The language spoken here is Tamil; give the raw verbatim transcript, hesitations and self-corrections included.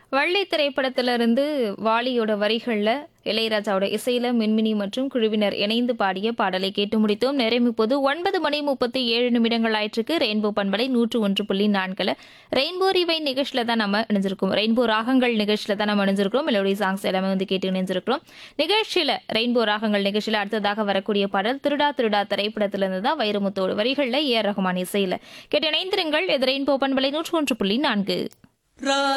வள்ளி திரைப்படத்திலிருந்து வாலியோட வரிகள்ல இளையராஜாவோட இசையில மின்மினி மற்றும் குழுவினர் இணைந்து பாடிய பாடலை கேட்டு முடித்தோம். நேரம் இப்போது ஒன்பது மணி முப்பத்தி ஏழு நிமிடங்கள் ஆயிற்றுக்கு. ரெயின்போ பண்பலை நூற்று ஒன்று புள்ளி நான்குல ரெயின்போ ரிவை நிகழ்ச்சியில தான் நம்ம இணைஞ்சிருக்கோம். ரெயின்போ ராகங்கள் நிகழ்ச்சியில தான் நம்ம இணைஞ்சிருக்கிறோம். மெலோடி சாங்ஸ் எல்லாமே வந்து கேட்டு இணைஞ்சிருக்கிறோம். நிகழ்ச்சியில ரெயின்போ ராகங்கள் நிகழ்ச்சியில அடுத்ததாக வரக்கூடிய பாடல் திருடா திருடா திரைப்படத்திலிருந்து தான் வைரமுத்தோடு வரிகள்ல ஏ ஆர் ரஹ்மான் இசையில கேட்டு இணைந்திருங்கள். இது ரெயின்போ பண்பலை நூற்று ஒன்று புள்ளி நான்கு.